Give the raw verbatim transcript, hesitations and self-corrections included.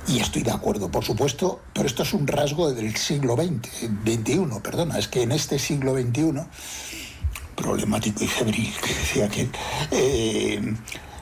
Y estoy de acuerdo, por supuesto, pero esto es un rasgo del siglo veinte, veintiuno, perdona, es que en este siglo veintiuno, problemático y febril, que decía que... Eh,